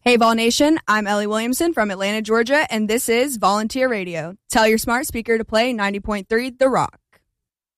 Hey, Vol Nation, I'm Ellie Williamson from Atlanta, Georgia, and this is Volunteer Radio. Tell your smart speaker to play 90.3 The Rock.